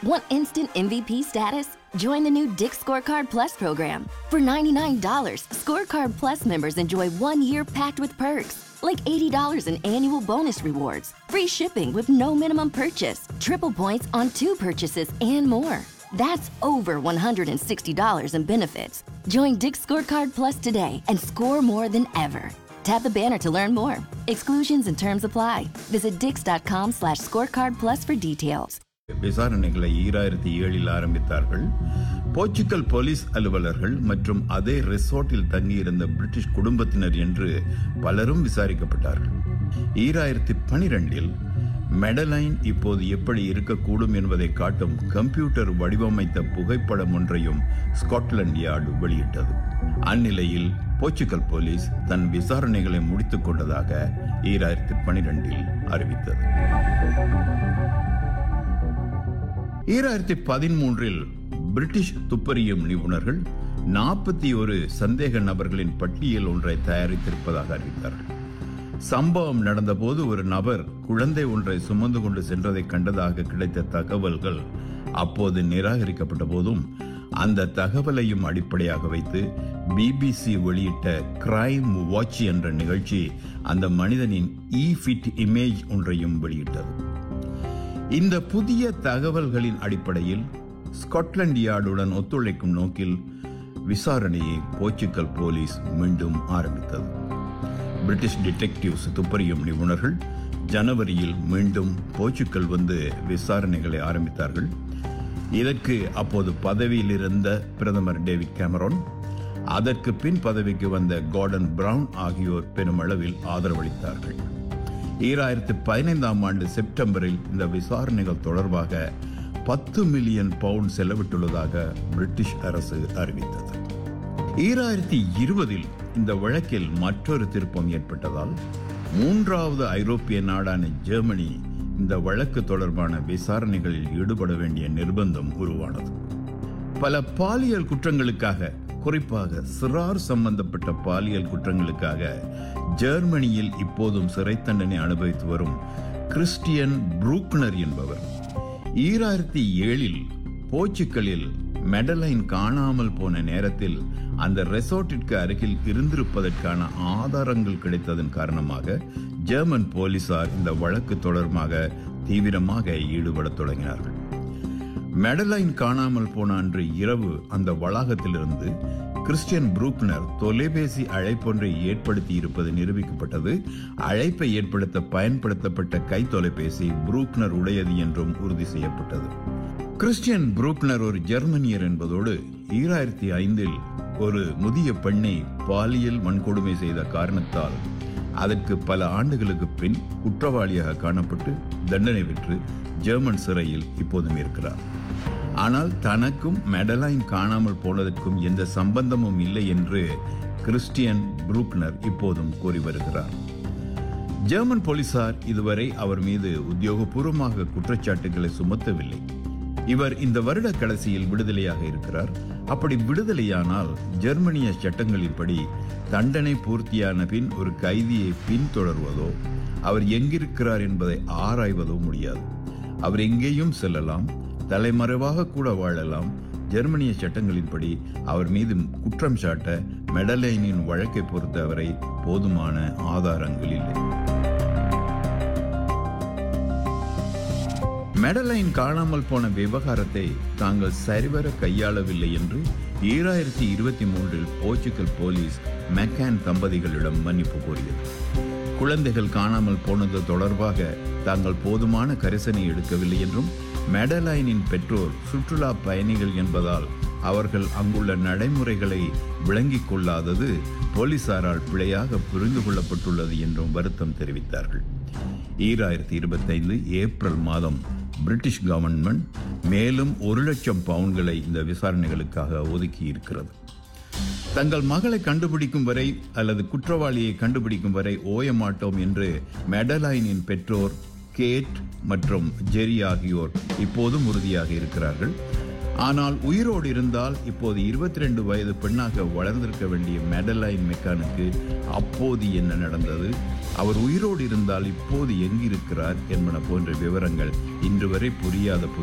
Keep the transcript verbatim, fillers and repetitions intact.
Want instant M V P status? Join the new Dick's Scorecard Plus program. For ninety-nine dollars, Scorecard Plus members enjoy one year packed with perks, like eighty dollars in annual bonus rewards, free shipping with no minimum purchase, triple points on two purchases, and more. That's over one hundred sixty dollars in benefits. Join Dick's Scorecard Plus today and score more than ever. Tap the banner to learn more. Exclusions and terms apply. Visit dix.com slash scorecard plus for details. விசாரணைகளை ஈராயிரத்தி ஏழில் ஆரம்பித்தார்கள். Portugal police அலுவலர்கள் மற்றும் அதே ரிசோர்ட்டில் தங்கியிருந்த British குடும்பத்தினர் என்று பலரும் விசாரிக்கப்பட்டார்கள். ஈராயிரத்தி பனிரெண்டில் மெடலைன் இப்போது எப்படி இருக்கக்கூடும் என்பதை காட்டும் கம்ப்யூட்டர் வடிவமைத்த புகைப்படம் ஒன்றையும் ஸ்காட்லாந்து யார்டு வெளியிட்டது. அந்நிலையில் போர்ச்சுகல் போலீஸ் தன் விசாரணைகளை முடித்துக் கொண்டதாக ஈராயிரத்தி பனிரெண்டில் அறிவித்தது. ஈராயிரத்தி பதிமூன்றில் பிரிட்டிஷ் துப்பறியும் நிபுணர்கள் நாற்பத்தி ஒரு சந்தேக நபர்களின் பட்டியல் ஒன்றை தயாரித்திருப்பதாக அறிவித்தார்கள். சம்பவம் நடந்தபோது ஒரு நபர் குழந்தை ஒன்றை சுமந்து கொண்டு சென்றதை கண்டதாக கிடைத்த தகவல்கள் அப்போது நிராகரிக்கப்பட்ட போதும் அந்த தகவலையும் அடிப்படையாக வைத்து பிபிசி வெளியிட்ட கிரைம் வாட்ச் என்ற நிகழ்ச்சி அந்த மனிதனின் இ ஃபிட் இமேஜ் ஒன்றையும் வெளியிட்டது. இந்த புதிய தகவல்களின் அடிப்படையில் ஸ்காட்லாந்து யார்டுடன் ஒத்துழைக்கும் நோக்கில் விசாரணையை போர்ச்சுகல் போலீஸ் மீண்டும் ஆரம்பித்தது. பிரிட்டிஷ் டிடெக்டிவ்ஸ் துப்பறியும் நிபுணர்கள் ஜனவரியில் மீண்டும் போர்ச்சுகல் வந்து விசாரணைகளை ஆரம்பித்தார்கள். இதற்கு அப்போது பதவியில் இருந்த பிரதமர் டேவிட் கேமரோன், அதற்கு பின் பதவிக்கு வந்த கார்டன் பிரவுன் ஆகியோர் பெருமளவில் ஆதரவளித்தார்கள். ஈராயிரத்தி பதினைந்தாம் ஆண்டு செப்டம்பரில் இந்த விசாரணைகள் தொடர்பாக பத்து மில்லியன் பவுண்ட் செலவிட்டுள்ளதாக பிரிட்டிஷ் அரசு அறிவித்தது. ஈராயிரத்தி இருபதில் இந்த வழக்கில் மற்றொரு திருப்பம் ஏற்பட்டதால் மூன்றாவது ஐரோப்பிய நாடான ஜெர்மனி இந்த வழக்கு தொடர்பான விசாரணைகளில் ஈடுபட வேண்டிய நிர்பந்தம் உருவானது. பல பாலியல் குற்றங்களுக்காக, குறிப்பாக சிறார் சம்பந்தப்பட்ட பாலியல் குற்றங்களுக்காக ஜெர்மனியில் இப்போதும் சிறை தண்டனை அனுபவித்து வரும் கிறிஸ்டியன் ப்ரூக்னர் என்பவர் ஈராயிரத்தி ஏழில் போர்ச்சுகலில் மெடலைன் காணாமல் போன நேரத்தில் அந்த ரெசார்ட்டிற்கு அருகில் இருந்திருப்பதற்கான ஆதாரங்கள் கிடைத்ததன் காரணமாக ஜெர்மன் போலீசார் இந்த வழக்கு தொடர்பாக தீவிரமாக ஈடுபட தொடங்கினார்கள். மெடலைன் காணாமல் போன அன்று இரவு அந்த வளாகத்திலிருந்து கிறிஸ்டியன் ப்ரூக்னர் தொலைபேசி அழைப்பொன்றை ஏற்படுத்தி இருப்பது நிரூபிக்கப்பட்டது. அழைப்பை ஏற்படுத்த பயன்படுத்தப்பட்ட கை தொலைபேசி ப்ரூக்னர் உடையது என்றும் உறுதி செய்யப்பட்டது. கிறிஸ்டியன் ப்ரூக்னர் ஒரு ஜெர்மனியர் என்பதோடு ஈராயிரத்தி ஐந்தில் ஒரு முதிய பெண்ணை பாலியல் வன்கொடுமை செய்த காரணத்தால் அதற்கு பல ஆண்டுகளுக்கு பின் குற்றவாளியாக காணப்பட்டு தண்டனை பெற்று ஜெர்மன் சிறையில் இப்போதும் இருக்கிறார். ஆனால் தனக்கும் மெடலைன் காணாமல் போனதற்கும் எந்த சம்பந்தமும் இல்லை என்று கிறிஸ்டியன் ப்ரூக்னர் இப்போதும் கூறி வருகிறார். ஜெர்மன் போலீசார் இதுவரை அவர் மீது உத்தியோகபூர்வமாக குற்றச்சாட்டுகளை சுமத்தவில்லை. இவர் இந்த வருட கடைசியில் விடுதலையாக இருக்கிறார். அப்படி விடுதலையானால் ஜெர்மனிய சட்டங்களின்படி தண்டனை பூர்த்தியான பின் ஒரு கைதியை பின்தொடர்வதோ அவர் எங்கிருக்கிறார் என்பதை ஆராய்வதோ முடியாது. அவர் எங்கேயும் செல்லலாம், தலைமறைவாக கூட வாழலாம். ஜெர்மனிய சட்டங்களின்படி அவர் மீது குற்றம் சாட்ட மெடலைனின் வழக்கை பொறுத்தவரை போதுமான ஆதாரங்கள் இல்லை. மெடலைன் காணாமல் போன விவகாரத்தை தாங்கள் சரிவர கையாளவில்லை என்று ஈராயிரத்தி இருபத்தி மூன்றில் போர்ச்சுகல் போலீஸ் மெக்கான் தம்பதிகளிடம் மன்னிப்பு கோரியது. குழந்தைகள் காணாமல் போனது தொடர்பாக தாங்கள் போதுமான கரிசனை எடுக்கவில்லை என்றும் மெடலைனின் பெற்றோர் சுற்றுலா பயணிகள் என்பதால் அவர்கள் அங்குள்ள நடைமுறைகளை விளங்கிக் கொள்ளாதது போலீசாரால் பிழையாக புரிந்து கொள்ளப்பட்டுள்ளது என்றும் வருத்தம் தெரிவித்தார்கள். ஈராயிரத்தி இருபத்தி ஐந்து ஏப்ரல் மாதம் பிரிட்டிஷ் கவர்மெண்ட் மேலும் ஒரு லட்சம் பவுண்ட்களை இந்த விசாரணைகளுக்காக ஒதுக்கி இருக்கிறது. தங்கள் மகளை கண்டுபிடிக்கும் வரை அல்லது குற்றவாளியை கண்டுபிடிக்கும் வரை ஓய மாட்டோம் என்று மெடலைனின் பெற்றோர் கேட் மற்றும் ஜெரி ஆகியோர் இப்போதும் உறுதியாக இருக்கிறார்கள். ஆனால் உயிரோடு இருந்தால் இப்போது இருபத்தி ரெண்டு வயது பெண்ணாக வளர்ந்திருக்க வேண்டிய மெடலைன் மெக்கானுக்கு அப்போது என்ன நடந்தது, அவர் உயிரோடு இருந்தால் இப்போது எங்கிருக்கிறார் என்பன போன்ற விவரங்கள் இன்று வரை புரியாத